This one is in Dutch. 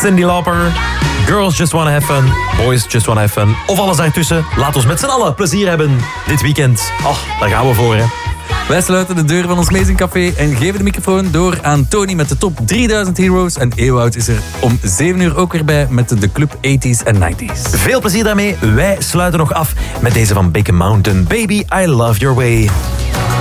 Cyndi Lauper. Girls just wanna have fun. Boys just wanna have fun. Of alles daartussen. Laat ons met z'n allen plezier hebben dit weekend. Daar gaan we voor, hè. Wij sluiten de deur van ons Amazing Café en geven de microfoon door aan Tony met de top 3000 Heroes. En Ewout is er om 7 uur ook weer bij met de club 80s en 90s. Veel plezier daarmee. Wij sluiten nog af met deze van Big Mountain. Baby, I love your way.